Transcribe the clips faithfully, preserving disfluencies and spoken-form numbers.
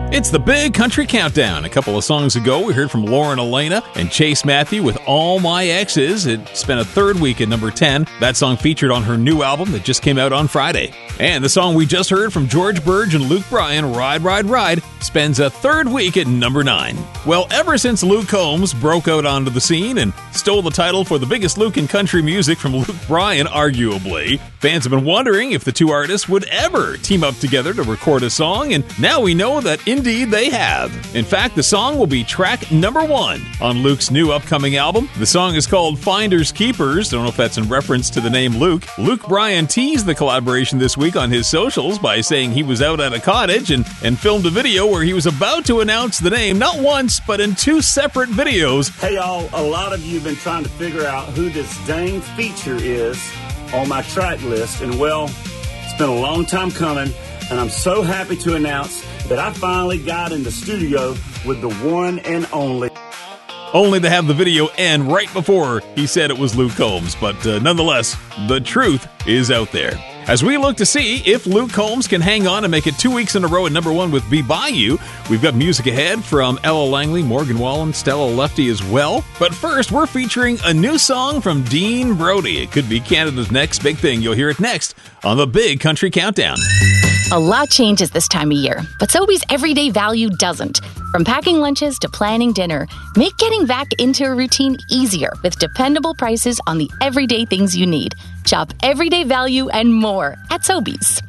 It's the Big Country Countdown. A couple of songs ago, we heard from Lauren Elena and Chase Matthew with All My Exes. It spent a third week at number ten. That song featured on her new album that just came out on Friday. And the song we just heard from George Burge and Luke Bryan, Ride, Ride, Ride, spends a third week at number nine. Well, ever since Luke Combs broke out onto the scene and stole the title for the biggest Luke in country music from Luke Bryan, arguably, fans have been wondering if the two artists would ever team up together to record a song, and now we know that indeed they have. In fact, the song will be track number one on Luke's new upcoming album. The song is called Finders Keepers. Don't know if that's in reference to the name Luke. Luke Bryan teased the collaboration this week on his socials by saying he was out at a cottage and, and filmed a video where he was about to announce the name, not once, but in two separate videos. Hey y'all, a lot of you have been trying to figure out who this dang feature is on my track list, and well, it's been a long time coming, and I'm so happy to announce that I finally got in the studio with the one and only. Only to have the video end right before he said it was Luke Combs, but uh, nonetheless, the truth is out there. As we look to see if Luke Combs can hang on and make it two weeks in a row at number one with Be By You, we've got music ahead from Ella Langley, Morgan Wallen, Stella Lefty as well. But first, we're featuring a new song from Dean Brody. It could be Canada's next big thing. You'll hear it next on the Big Country Countdown. A lot changes this time of year, but Sobeys everyday value doesn't. From packing lunches to planning dinner, make getting back into a routine easier with dependable prices on the everyday things you need. Shop everyday value and more at Sobeys.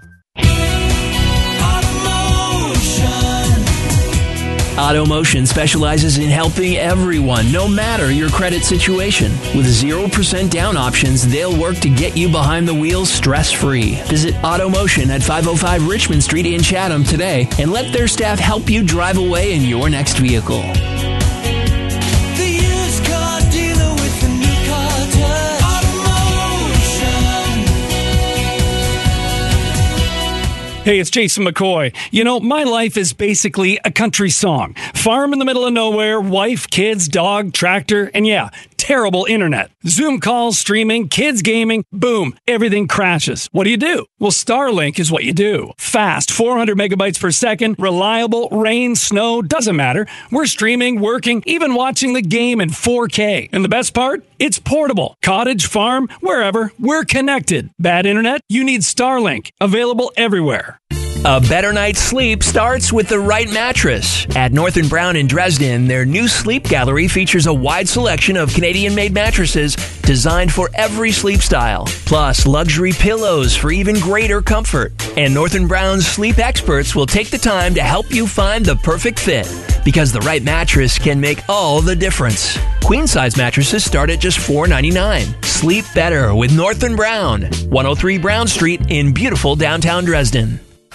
AutoMotion specializes in helping everyone, no matter your credit situation. With zero percent down options, they'll work to get you behind the wheel stress-free. Visit AutoMotion at five oh five Richmond Street in Chatham today and let their staff help you drive away in your next vehicle. Hey, it's Jason McCoy. You know, my life is basically a country song. Farm in the middle of nowhere, wife, kids, dog, tractor, and yeah, terrible internet. Zoom calls, streaming, kids gaming, boom, everything crashes. What do you do? Well, Starlink is what you do. Fast, four hundred megabytes per second, reliable, rain, snow, doesn't matter. We're streaming, working, even watching the game in four K. And the best part? It's portable. Cottage, farm, wherever, we're connected. Bad internet? You need Starlink. Available everywhere. A better night's sleep starts with the right mattress. At North and Brown in Dresden, their new sleep gallery features a wide selection of Canadian-made mattresses designed for every sleep style, plus luxury pillows for even greater comfort. And North and Brown's sleep experts will take the time to help you find the perfect fit, because the right mattress can make all the difference. Queen-size mattresses start at just four dollars and ninety-nine cents. Sleep better with North and Brown, one oh three Brown Street in beautiful downtown Dresden.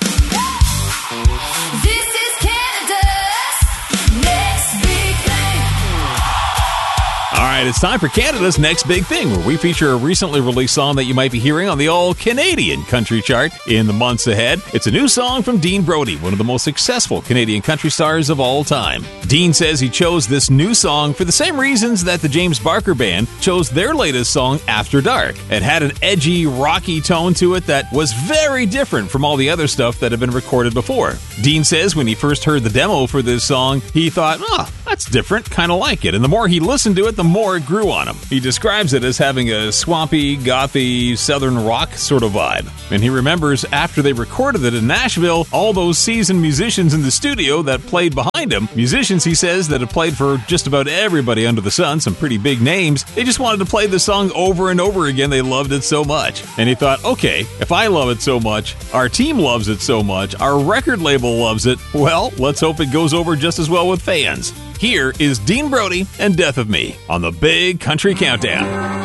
All right, it's time for Canada's Next Big Thing, where we feature a recently released song that you might be hearing on the all-Canadian country chart in the months ahead. It's a new song from Dean Brody, one of the most successful Canadian country stars of all time. Dean says he chose this new song for the same reasons that the James Barker Band chose their latest song, After Dark. It had an edgy, rocky tone to it that was very different from all the other stuff that had been recorded before. Dean says when he first heard the demo for this song, he thought, oh, that's different, kind of like it. And the more he listened to it, the more it grew on him. He describes it as having a swampy, gothy, southern rock sort of vibe. And he remembers after they recorded it in Nashville, all those seasoned musicians in the studio that played behind him, musicians, he says, that have played for just about everybody under the sun, some pretty big names, they just wanted to play the song over and over again. They loved it so much. And he thought, okay, if I love it so much, our team loves it so much, our record label loves it, well, let's hope it goes over just as well with fans. Here is Dean Brody and Death of Me on the Big Country Countdown.